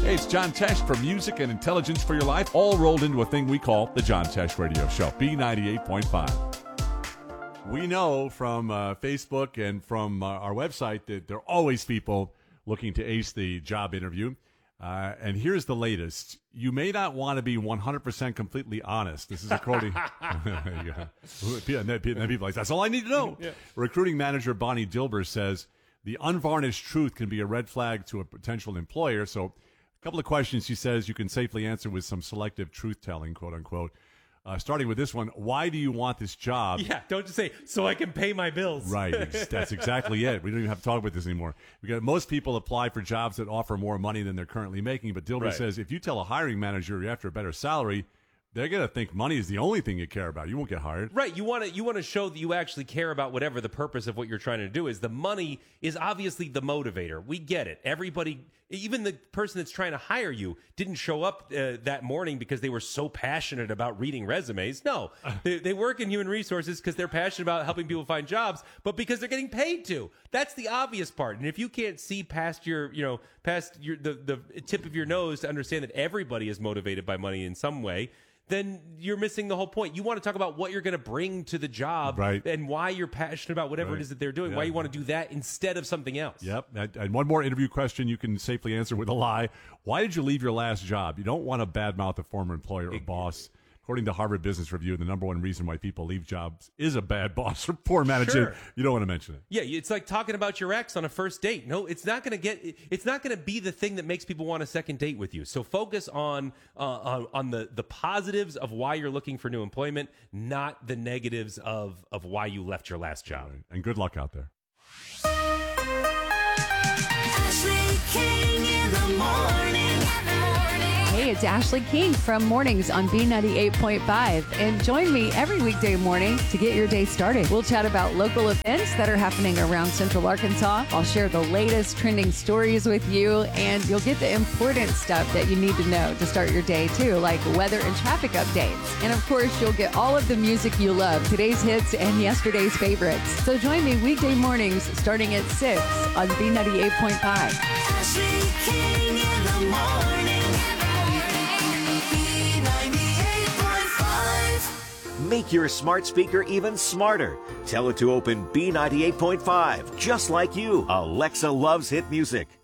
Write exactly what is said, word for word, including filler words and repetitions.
Hey, it's John Tesh for music and intelligence for your life, all rolled into a thing we call the John Tesh Radio Show, B ninety-eight point five. We know from uh, Facebook and from uh, our website that there are always people looking to ace the job interview. Uh, and here's the latest. You may not want to be one hundred percent completely honest. This is according yeah. Then people are like, that's all I need to know. Yeah. Recruiting manager Bonnie Dilber says the unvarnished truth can be a red flag to a potential employer. So a couple of questions she says you can safely answer with some selective truth-telling, quote unquote. Uh, starting with this one, why do you want this job? Yeah, don't just say, so I can pay my bills. Right, that's exactly it. We don't even have to talk about this anymore. We got most people apply for jobs that offer more money than they're currently making, but Dilber Right. says if you tell a hiring manager you're after a better salary, they're going to think money is the only thing you care about. You won't get hired. Right. You want to you want to show that you actually care about whatever the purpose of what you're trying to do is. The money is obviously the motivator. We get it. Everybody, even the person that's trying to hire you, didn't show up uh, that morning because they were so passionate about reading resumes. No, they, they work in human resources because they're passionate about helping people find jobs, but because they're getting paid to. That's the obvious part. And if you can't see past your, you know, past your the the tip of your nose to understand that everybody is motivated by money in some way, then you're missing the whole point. You want to talk about what you're going to bring to the job, right, and why you're passionate about whatever right. it is that they're doing, yeah. why you want to do that instead of something else. Yep. And, and one more interview question you can safely answer with a lie. Why did you leave your last job? You don't want to badmouth a former employer or It, boss. According to Harvard Business Review, the number one reason why people leave jobs is a bad boss or poor management. Sure. You don't want to mention it. Yeah, it's like talking about your ex on a first date. No, it's not going to get. It's not going to be the thing that makes people want a second date with you. So focus on uh, on, on the the positives of why you're looking for new employment, not the negatives of of why you left your last job. Right. And good luck out there. Ashley King in the morning. Hey, it's Ashley King from Mornings on B ninety-eight point five. And join me every weekday morning to get your day started. We'll chat about local events that are happening around Central Arkansas. I'll share the latest trending stories with you, and you'll get the important stuff that you need to know to start your day, too, like weather and traffic updates. And, of course, you'll get all of the music you love, today's hits and yesterday's favorites. So join me weekday mornings starting at six on B ninety-eight point five. Ashley King in the morning. B ninety-eight point five. Make your smart speaker even smarter. Tell it to open B ninety-eight point five, just like you. Alexa loves hit music.